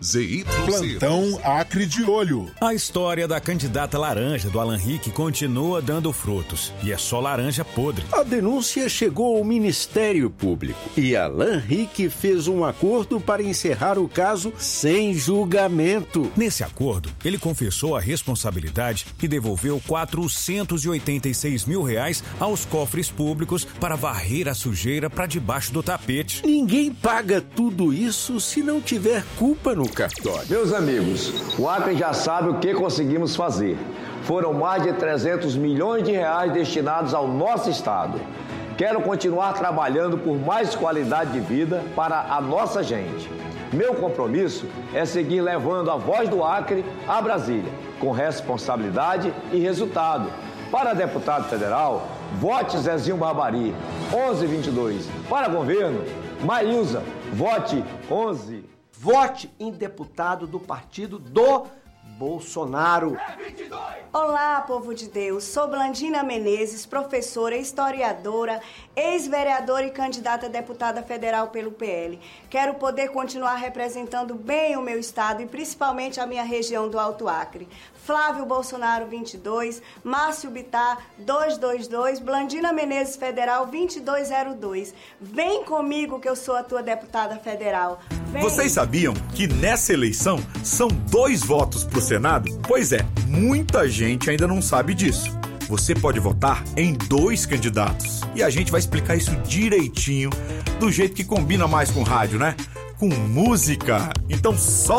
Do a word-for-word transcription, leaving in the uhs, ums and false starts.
Z Y C. Plantão Acre de Olho. A história da candidata laranja do Alan Rick continua dando frutos. E é só laranja podre. A denúncia chegou ao Ministério Público. E Alan Rick fez um acordo para encerrar o caso sem julgamento. Nesse acordo, ele confessou a responsabilidade e devolveu quatrocentos e oitenta e seis mil reais aos cofres públicos para varrer a sujeira para debaixo do tapete. Ninguém paga tudo isso se não tiver culpa no cartório. Meus amigos, o Acre já sabe o que conseguimos fazer. Foram mais de trezentos milhões de reais destinados ao nosso estado. Quero continuar trabalhando por mais qualidade de vida para a nossa gente. Meu compromisso é seguir levando a voz do Acre a Brasília, com responsabilidade e resultado. Para deputado federal, vote Zezinho Barbari, onze vinte e dois. Para governo, Maílza, vote onze. Vote em deputado do partido do Bolsonaro. Olá, povo de Deus. Sou Blandina Menezes, professora, historiadora, ex-vereadora e candidata a deputada federal pelo P L. Quero poder continuar representando bem o meu estado e principalmente a minha região do Alto Acre. Flávio Bolsonaro, vinte e dois, Márcio Bittar, duzentos e vinte e dois, Blandina Menezes Federal, vinte e dois zero dois. Vem comigo que eu sou a tua deputada federal. Vem. Vocês sabiam que nessa eleição são dois votos pro Senado? Pois é, muita gente ainda não sabe disso. Você pode votar em dois candidatos. E a gente vai explicar isso direitinho, do jeito que combina mais com rádio, né? Com música. Então só